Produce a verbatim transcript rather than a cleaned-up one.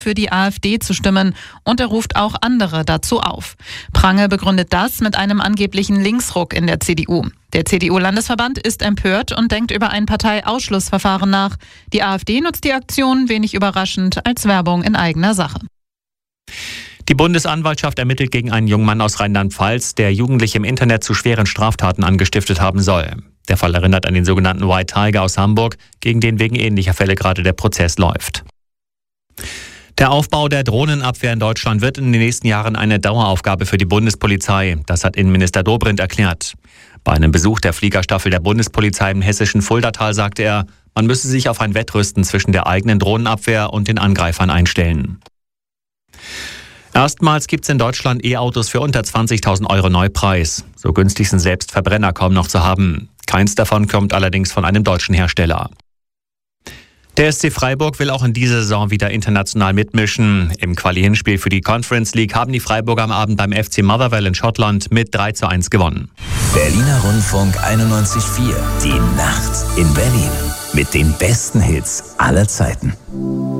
für die AfD zu stimmen und er ruft auch andere dazu auf. Prange begründet das mit einem angeblichen Linksruck in der C D U. Der C D U-Landesverband ist empört und denkt über ein Parteiausschlussverfahren nach. Die AfD nutzt die Aktion, wenig überraschend, als Werbung in eigener Sache. Die Bundesanwaltschaft ermittelt gegen einen jungen Mann aus Rheinland-Pfalz, der Jugendliche im Internet zu schweren Straftaten angestiftet haben soll. Der Fall erinnert an den sogenannten White Tiger aus Hamburg, gegen den wegen ähnlicher Fälle gerade der Prozess läuft. Der Aufbau der Drohnenabwehr in Deutschland wird in den nächsten Jahren eine Daueraufgabe für die Bundespolizei. Das hat Innenminister Dobrindt erklärt. Bei einem Besuch der Fliegerstaffel der Bundespolizei im hessischen Fuldatal sagte er, man müsse sich auf ein Wettrüsten zwischen der eigenen Drohnenabwehr und den Angreifern einstellen. Erstmals gibt es in Deutschland E-Autos für unter zwanzigtausend Euro Neupreis. So günstig sind selbst Verbrenner kaum noch zu haben. Keins davon kommt allerdings von einem deutschen Hersteller. Der S C Freiburg will auch in dieser Saison wieder international mitmischen. Im Quali-Hinspiel für die Conference League haben die Freiburger am Abend beim F C Motherwell in Schottland mit drei zu eins gewonnen. Berliner Rundfunk einundneunzig Komma vier. Die Nacht in Berlin. Mit den besten Hits aller Zeiten.